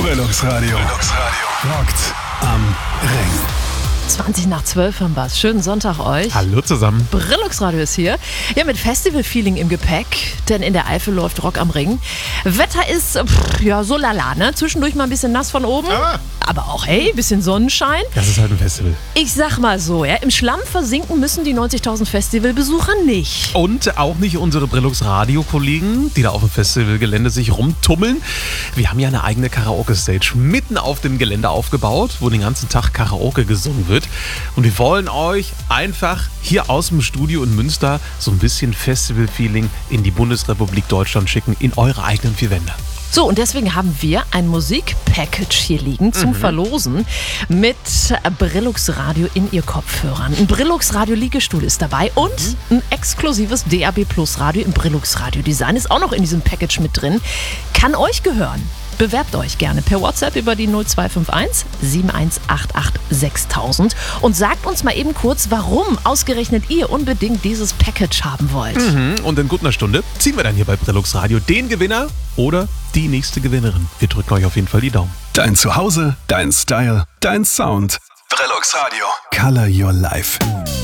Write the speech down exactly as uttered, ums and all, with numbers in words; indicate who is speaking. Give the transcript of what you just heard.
Speaker 1: Brillux Radio. Brillux Radio. Rockt am Ring.
Speaker 2: zwanzig nach zwölf haben wir es. Schönen Sonntag euch.
Speaker 3: Hallo zusammen.
Speaker 2: Brillux Radio ist hier. Ja, mit Festival-Feeling im Gepäck, denn in der Eifel läuft Rock am Ring. Wetter ist, pff, ja, so lala, ne? Zwischendurch mal ein bisschen nass von oben.
Speaker 3: Ah.
Speaker 2: Aber auch, hey, ein bisschen Sonnenschein.
Speaker 3: Das ist halt ein Festival.
Speaker 2: Ich sag mal so, ja, im Schlamm versinken müssen die neunzigtausend Festivalbesucher nicht.
Speaker 3: Und auch nicht unsere Brillux Radio-Kollegen, die da auf dem Festivalgelände sich rumtummeln. Wir haben ja eine eigene Karaoke-Stage mitten auf dem Gelände aufgebaut, wo den ganzen Tag Karaoke gesungen wird. Und wir wollen euch einfach hier aus dem Studio in Münster so ein bisschen Festival-Feeling in die Bundesrepublik Deutschland schicken, in eure eigenen vier Wände.
Speaker 2: So, und deswegen haben wir ein Musikpackage hier liegen zum mhm. Verlosen mit Brillux Radio in ihr Kopfhörern. Ein Brillux Radio Liegestuhl ist dabei und ein exklusives D A B Plus Radio im Brillux Radio Design ist auch noch in diesem Package mit drin. Kann euch gehören. Bewerbt euch gerne per WhatsApp über die null zwei fünf eins sieben eins acht acht sechstausend und sagt uns mal eben kurz, warum ausgerechnet ihr unbedingt dieses Package haben wollt.
Speaker 3: Mhm. Und in gut einer Stunde ziehen wir dann hier bei Brillux Radio den Gewinner oder die nächste Gewinnerin. Wir drücken euch auf jeden Fall die Daumen.
Speaker 1: Dein Zuhause, dein Style, dein Sound. Brillux Radio. Color your life.